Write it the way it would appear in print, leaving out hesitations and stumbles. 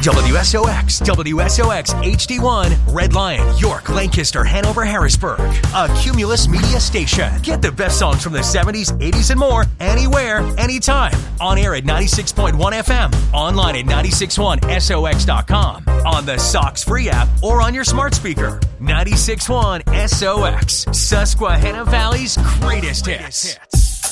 WSOX, WSOX HD1, Red Lion, York, Lancaster, Hanover, Harrisburg. A Cumulus Media station. Get the best songs from the 70s, 80s, and more anywhere, anytime. On air at 96.1 FM. Online at 961SOX.com. On the SOX free app or on your smart speaker. 96.1 SOX. Susquehanna Valley's greatest hits.